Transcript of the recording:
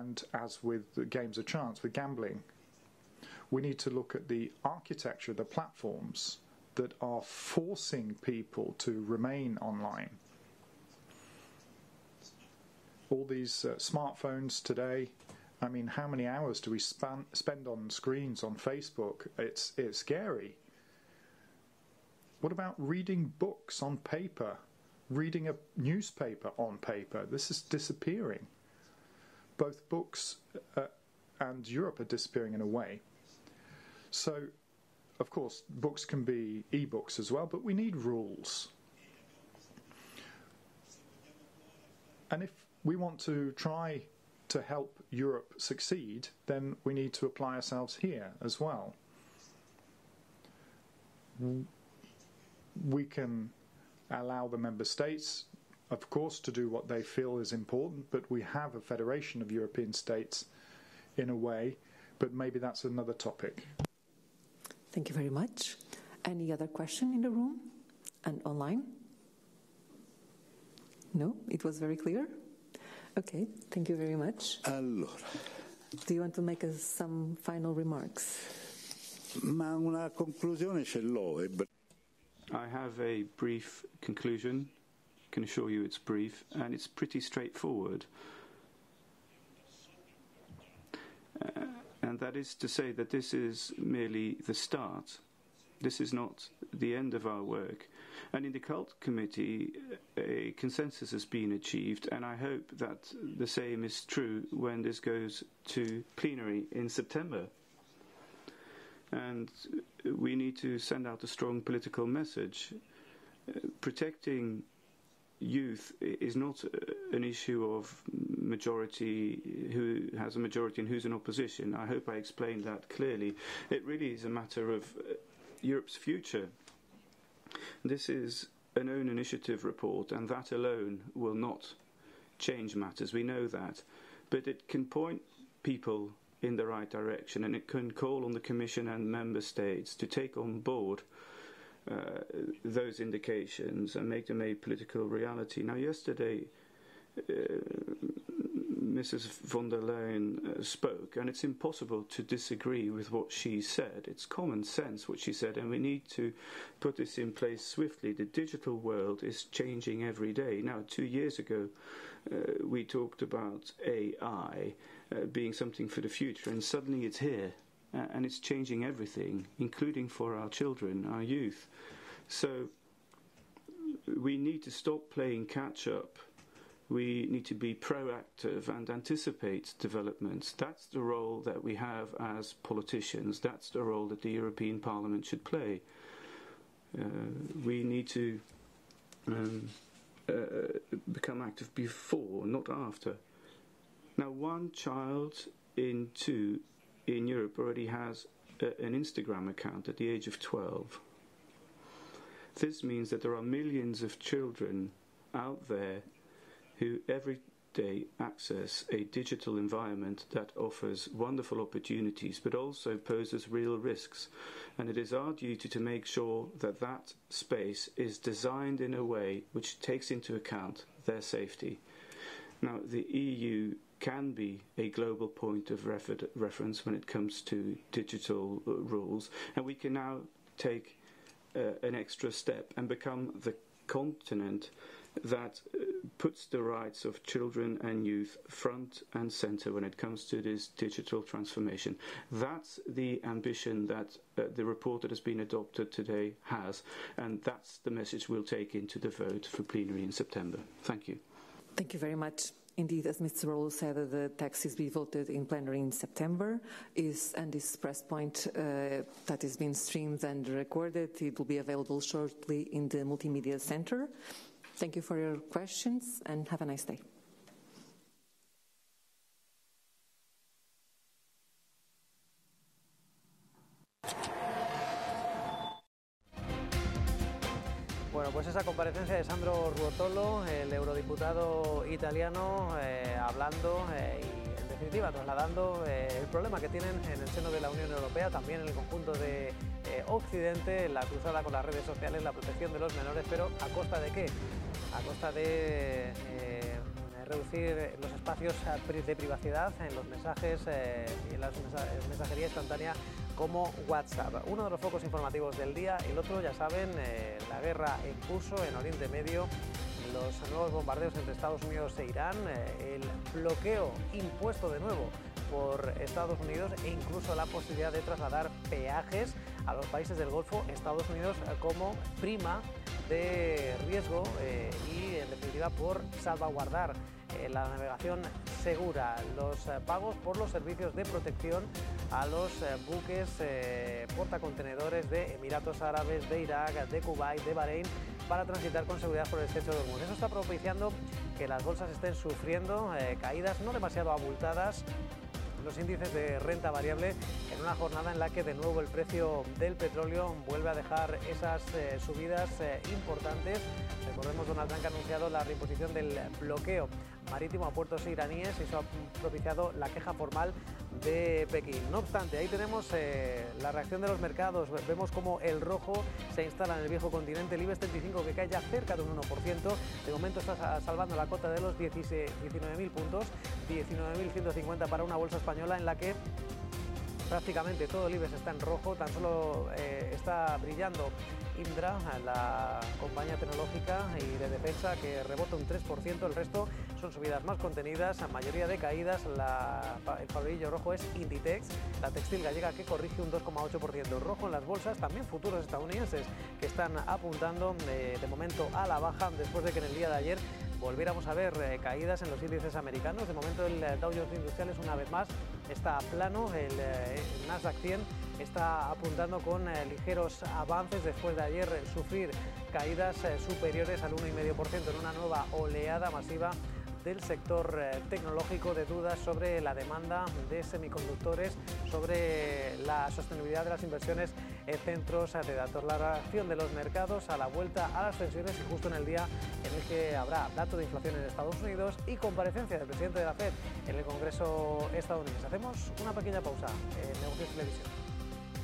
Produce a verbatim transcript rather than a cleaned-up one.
And as with the games of chance, with gambling, we need to look at the architecture of the platforms that are forcing people to remain online. All these uh, smartphones today, I mean, how many hours do we span, spend on screens on Facebook? It's, it's scary. What about reading books on paper? Reading a newspaper on paper? This is disappearing. Both books uh, and Europe are disappearing in a way. So, of course, books can be e-books as well, but we need rules. And if we want to try to help Europe succeed, then we need to apply ourselves here as well. We can allow the member states, of course, to do what they feel is important, but we have a federation of European states in a way, but maybe that's another topic. Thank you very much. Any other question in the room and online? No, it was very clear. Okay, thank you very much. Allora. Do you want to make us some final remarks? Ma una conclusione ce l'ho. I have a brief conclusion. I can assure you it's brief, and it's pretty straightforward. Uh, and that is to say that this is merely the start. This is not the end of our work. And in the Cult Committee, a consensus has been achieved, and I hope that the same is true when this goes to plenary in September. And we need to send out a strong political message. Uh, protecting youth is not an issue of majority, who has a majority and who's in opposition. I hope I explained that clearly. It really is a matter of uh, Europe's future. This is an own initiative report, and that alone will not change matters. We know that. But it can point people in the right direction, and it can call on the Commission and Member States to take on board uh, those indications and make them a political reality. Now, yesterday, uh, Missus von der Leyen uh, spoke, and it's impossible to disagree with what she said. It's common sense what she said, and we need to put this in place swiftly. The digital world is changing every day. Now, two years ago, uh, we talked about A I uh, being something for the future, and suddenly it's here, uh, and it's changing everything, including for our children, our youth. So we need to stop playing catch-up. We need to be proactive and anticipate developments. That's the role that we have as politicians. That's the role that the European Parliament should play. Uh, we need to um, uh, become active before, not after. Now, one child in two in Europe already has a, an Instagram account at the age of twelve. This means that there are millions of children out there who every day access a digital environment that offers wonderful opportunities but also poses real risks. And it is our duty to make sure that that space is designed in a way which takes into account their safety. Now, the E U can be a global point of refer reference when it comes to digital uh, rules, and we can now take uh, an extra step and become the continent that uh, puts the rights of children and youth front and centre when it comes to this digital transformation. That's the ambition that uh, the report that has been adopted today has, and that's the message we'll take into the vote for plenary in September. Thank you. Thank you very much. Indeed, as Mister Rolo said, the text is be voted in plenary in September, is, and this press point uh, that is being streamed and recorded, it will be available shortly in the Multimedia Centre. Thank you for your questions, and have a nice day. Bueno, pues esa comparecencia de Sandro Ruotolo, el eurodiputado italiano, eh, hablando eh, y en definitiva trasladando eh, el problema que tienen en el seno de la Unión Europea, también en el conjunto de eh, Occidente, la cruzada con las redes sociales, la protección de los menores, pero ¿a costa de qué? A costa de eh, reducir los espacios de privacidad en los mensajes eh, y en la mensajería instantánea como WhatsApp. Uno de los focos informativos del día, el otro, ya saben, eh, la guerra en curso en Oriente Medio, los nuevos bombardeos entre Estados Unidos e Irán, eh, el bloqueo impuesto de nuevo por Estados Unidos e incluso la posibilidad de trasladar peajes a los países del Golfo, Estados Unidos como prima de riesgo eh, y en definitiva por salvaguardar eh, la navegación segura, los eh, pagos por los servicios de protección a los eh, buques eh, portacontenedores de Emiratos Árabes, de Irak, de Kuwait, de Bahrein, para transitar con seguridad por el estrecho de Hormuz. Eso está propiciando que las bolsas estén sufriendo eh, caídas no demasiado abultadas, los índices de renta variable, en una jornada en la que de nuevo el precio del petróleo vuelve a dejar esas eh, subidas eh, importantes. Recordemos, Donald Trump ha anunciado la reimposición del bloqueo marítimo a puertos iraníes y eso ha propiciado la queja formal de Pekín. No obstante, ahí tenemos eh, la reacción de los mercados. Vemos como el rojo se instala en el viejo continente, el IBEX treinta y cinco que cae ya cerca de un uno por ciento. De momento está salvando la cota de los diecinueve mil puntos, diecinueve mil ciento cincuenta para una bolsa española en la que prácticamente todo el IBEX está en rojo. Tan solo eh, está brillando Indra, la compañía tecnológica y de defensa, que rebota un tres por ciento. El resto son subidas más contenidas, a mayoría de caídas. La, el farolillo rojo es Inditex, la textil gallega, que corrige un dos coma ocho por ciento. Rojo en las bolsas, también futuros estadounidenses que están apuntando de, de momento a la baja, después de que en el día de ayer volviéramos a ver eh, caídas en los índices americanos. De momento el Dow Jones Industriales una vez más está plano, el, eh, el Nasdaq cien está apuntando con eh, ligeros avances después de ayer eh, sufrir caídas eh, superiores al uno coma cinco por ciento en una nueva oleada masiva del sector eh, tecnológico, de dudas sobre la demanda de semiconductores, sobre la sostenibilidad de las inversiones en centros de datos. La reacción de los mercados a la vuelta a las tensiones y justo en el día en el que habrá dato de inflación en Estados Unidos y comparecencia del presidente de la Fed en el Congreso estadounidense. Hacemos una pequeña pausa en Negocios Televisión.